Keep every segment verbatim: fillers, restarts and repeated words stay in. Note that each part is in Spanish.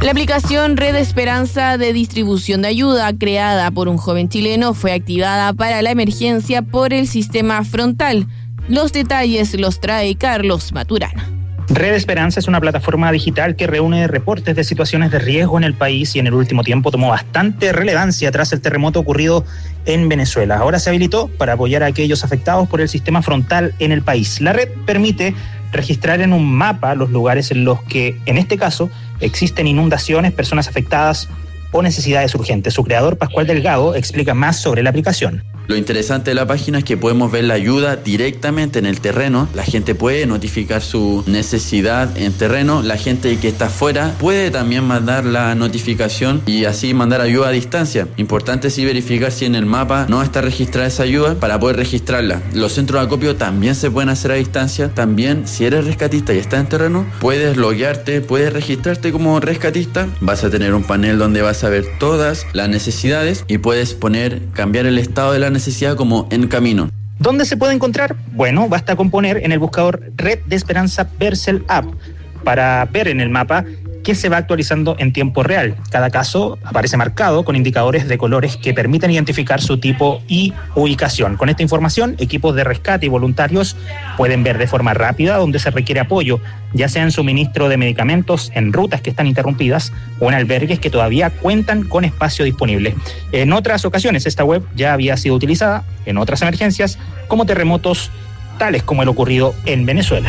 La aplicación Red Esperanza de distribución de ayuda, creada por un joven chileno, fue activada para la emergencia por el sistema Frontal. Los detalles los trae Carlos Maturana. Red Esperanza es una plataforma digital que reúne reportes de situaciones de riesgo en el país y en el último tiempo tomó bastante relevancia tras el terremoto ocurrido en Venezuela. Ahora se habilitó para apoyar a aquellos afectados por el sistema Frontal en el país. La red permite registrar en un mapa los lugares en los que, en este caso, existen inundaciones, personas afectadas o necesidades urgentes. Su creador, Pascual Delgado, explica más sobre la aplicación. Lo interesante de la página es que podemos ver la ayuda directamente en el terreno. La gente puede notificar su necesidad en terreno. La gente que está afuera puede también mandar la notificación y así mandar ayuda a distancia. Importante sí verificar si en el mapa no está registrada esa ayuda para poder registrarla. Los centros de acopio también se pueden hacer a distancia. También, si eres rescatista y estás en terreno, puedes loguearte, puedes registrarte como rescatista. Vas a tener un panel donde vas a ver todas las necesidades y puedes poner, cambiar el estado de la necesidad como en camino. ¿Dónde se puede encontrar? Bueno, basta con poner en el buscador Red de Esperanza Vercel App para ver en el mapa que se va actualizando en tiempo real. Cada caso aparece marcado con indicadores de colores que permiten identificar su tipo y ubicación. Con esta información, equipos de rescate y voluntarios pueden ver de forma rápida dónde se requiere apoyo, ya sea en suministro de medicamentos, en rutas que están interrumpidas o en albergues que todavía cuentan con espacio disponible. En otras ocasiones, esta web ya había sido utilizada en otras emergencias, como terremotos tales como el ocurrido en Venezuela.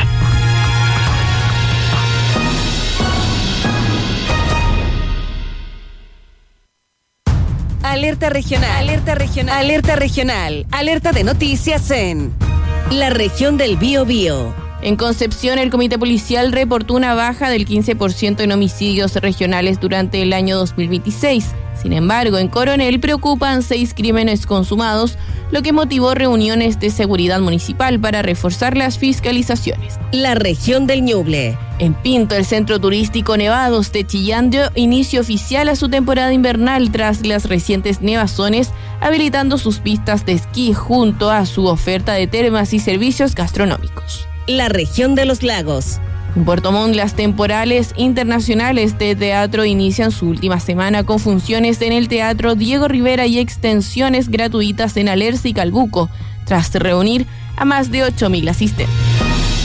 Alerta regional, alerta regional, alerta regional, alerta de noticias en la región del Biobío. En Concepción, el Comité Policial reportó una baja del quince por ciento en homicidios regionales durante el año dos mil veintiséis. Sin embargo, en Coronel preocupan seis crímenes consumados, lo que motivó reuniones de seguridad municipal para reforzar las fiscalizaciones. La región del Ñuble. En Pinto, el centro turístico Nevados de Chillán dio inicio oficial a su temporada invernal tras las recientes nevazones, habilitando sus pistas de esquí junto a su oferta de termas y servicios gastronómicos. La región de los Lagos. En Puerto Montt, las temporales internacionales de teatro inician su última semana con funciones en el Teatro Diego Rivera y extensiones gratuitas en Alerce y Calbuco, tras reunir a más de ocho mil asistentes.